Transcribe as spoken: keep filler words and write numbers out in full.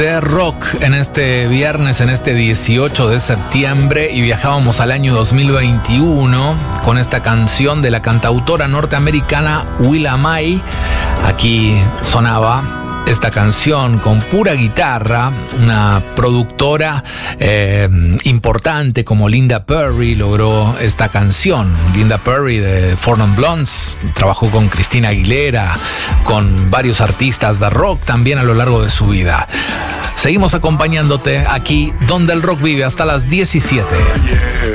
de rock en este viernes, en este dieciocho de septiembre, y viajábamos al año dos mil veintiuno con esta canción de la cantautora norteamericana Willa May. Aquí sonaba esta canción con pura guitarra. Una productora eh, importante como Linda Perry logró esta canción. Linda Perry de Four Non Blondes trabajó con Christina Aguilera, con varios artistas de rock también a lo largo de su vida. Seguimos acompañándote aquí donde el rock vive hasta las diecisiete.